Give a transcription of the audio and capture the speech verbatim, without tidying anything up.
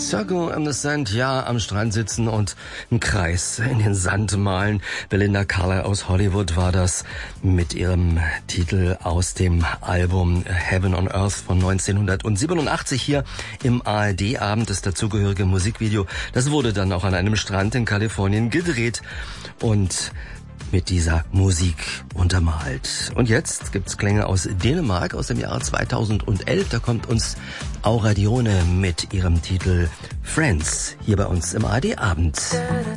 Circle in the Sand, ja, am Strand sitzen und einen Kreis in den Sand malen. Belinda Carlisle aus Hollywood war das mit ihrem Titel aus dem Album Heaven on Earth von neunzehnhundertsiebenundachtzig hier im A R D-Abend. Das dazugehörige Musikvideo, das wurde dann auch an einem Strand in Kalifornien gedreht und mit dieser Musik untermalt. Und jetzt gibt's Klänge aus Dänemark aus dem Jahr zweitausendelf. Da kommt uns Aura Dione mit ihrem Titel Friends hier bei uns im A R D-Abend.